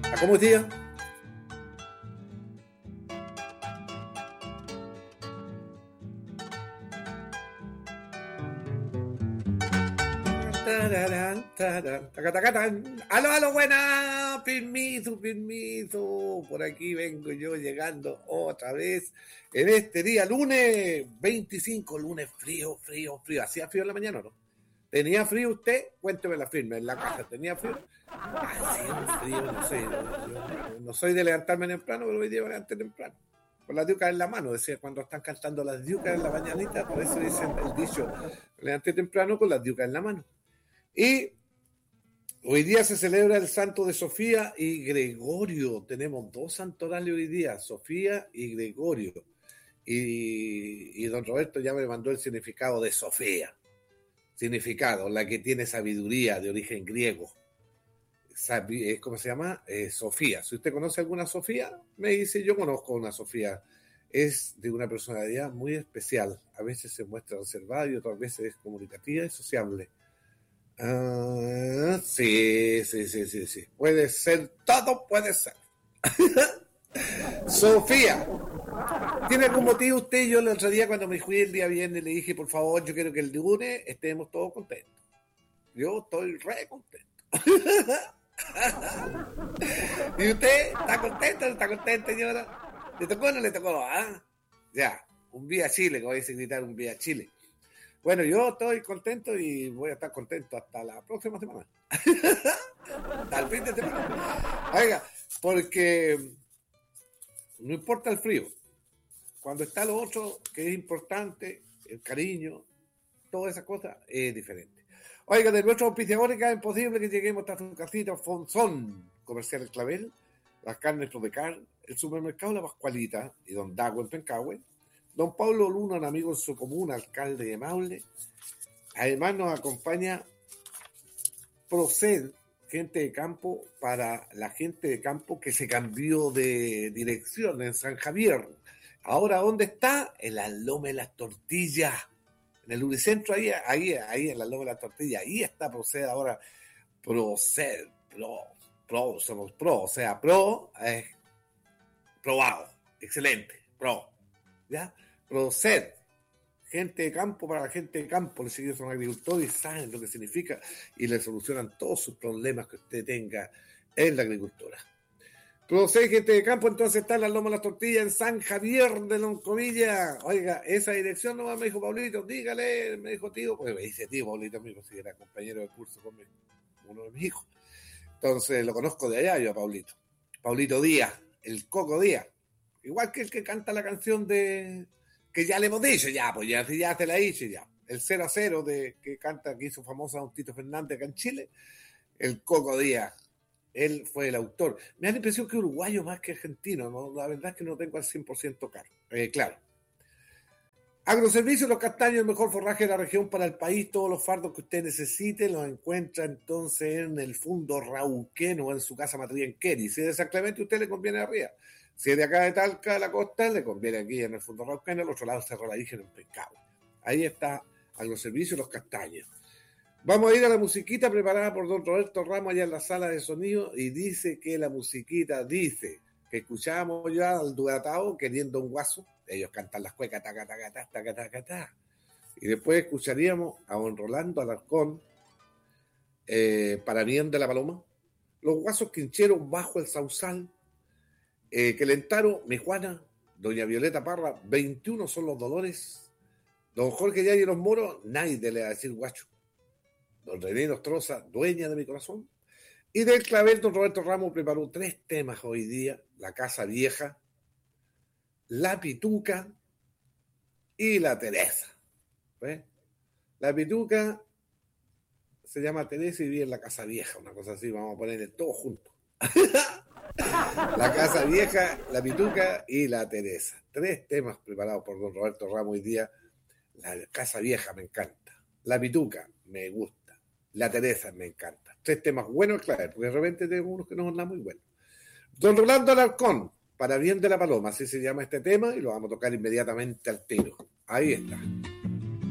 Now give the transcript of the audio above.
¿Cómo es día? Aló, aló, buena, permiso, permiso. Por aquí vengo yo llegando otra vez en este día, lunes 25, lunes frío, frío, frío. ¿Hacía frío en la mañana o no? ¿Tenía frío usted? Cuénteme la firme, en la casa, ¿tenía frío? Hacía un frío, no sé, no soy de levantarme temprano, pero hoy día me levanté temprano. Con las diucas en la mano, decía, cuando están cantando las diucas en la mañanita, por eso dicen el dicho, me levanté temprano con las diucas en la mano. Y hoy día se celebra el santo de Sofía y Gregorio. Tenemos dos santorales hoy día, Sofía y Gregorio. Y don Roberto ya me mandó el significado de Sofía. Significado, la que tiene sabiduría de origen griego. ¿Cómo se llama? Sofía. Si usted conoce alguna Sofía, me dice, yo conozco una Sofía. Es de una personalidad muy especial. A veces se muestra reservada y otras veces es comunicativa y sociable. Sí. Puede ser, todo puede ser. Sofía, ¿tiene algún motivo usted? Yo el otro día cuando me fui el día viernes le dije, por favor, yo quiero que el lunes estemos todos contentos. Yo estoy re contento. ¿Y usted está contento o no está contento, señora? ¿Le tocó o no le tocó? ¿Ah? Ya, un vía Chile, como dice gritar un vía Chile. Bueno, yo estoy contento y voy a estar contento hasta la próxima semana. Hasta el fin de semana. Oiga, porque no importa el frío. Cuando está lo otro, que es importante, el cariño, todas esas cosas, es diferente. Oiga, de nuestros auspiciadores es imposible que lleguemos hasta su casita Fonzón, Comercial El Clavel, las carnes Prodecar, el supermercado La Pascualita y Don Dago en Pencahue. Don Pablo Luna, un amigo en su comuna, alcalde de Maule. Además nos acompaña Proced, gente de campo, para la gente de campo que se cambió de dirección en San Javier. Ahora, ¿dónde está? En la Loma de las Tortillas. En el Unicentro, ahí en la Loma de las Tortillas. Ahí está Proced ahora. Proced, somos pro, o sea, pro es probado, excelente, pro. ¿Ya? Proced, gente de campo para la gente de campo, les siguen son agricultores y saben lo que significa y le solucionan todos sus problemas que usted tenga en la agricultura. Proced, gente de campo, entonces está en la Loma de las Tortillas en San Javier de Loncomilla. Oiga, esa dirección nomás me dijo Pablito, dígale, me dijo tío, pues me dice tío Pablito, amigo, si era compañero de curso con uno de mis hijos. Entonces lo conozco de allá yo a Pablito. Pablito Díaz, el Coco Díaz. Igual que el que canta la canción de... que ya le hemos dicho, ya, pues ya te la hice, ya. El 0-0 que canta, que hizo famosa don Tito Fernández acá en Chile, el Coco Díaz. Él fue el autor. Me da la impresión que es uruguayo más que argentino, ¿no? La verdad es que no tengo al 100% claro. Agroservicios Los Castaños, el mejor forraje de la región para el país. Todos los fardos que usted necesite los encuentra entonces en el Fundo Rauquén o en su casa matriz en Keri. Si es de San Clemente, usted le conviene arriba. Si es de acá de Talca, de la costa, le conviene aquí en el Fundo Rauquén, al otro lado Cerro La Virgen en Pencahue. Ahí está Agroservicios Los Castaños. Vamos a ir a la musiquita preparada por don Roberto Ramos allá en la sala de sonido y dice que la musiquita dice que escuchábamos ya al Duratao queriendo un guaso. Ellos cantan las cuecas, taca, taca, taca, taca, taca, taca. Y después escucharíamos a don Rolando Alarcón, para bien de la Paloma, los guasos quincheros bajo el Sausal, Quelentaro, mi Juana, doña Violeta Parra, 21 son los dolores, don Jorge Yay y los moros, nadie le va a decir guacho, don René Nostroza, dueña de mi corazón, y del clavel don Roberto Ramos preparó 3 temas hoy día: La Casa Vieja, La Pituca y La Teresa. ¿Ves? La Pituca se llama Teresa y vive en la Casa Vieja, una cosa así, vamos a ponerle todo junto. La Casa Vieja, La Pituca y La Teresa. 3 temas preparados por don Roberto Ramos hoy día. La Casa Vieja me encanta, La Pituca me gusta, La Teresa me encanta. 3 temas buenos, claro, porque de repente tengo unos que no son nada muy buenos. Don Rolando Alarcón, para bien de la Paloma, así se llama este tema, y lo vamos a tocar inmediatamente al tiro. Ahí está.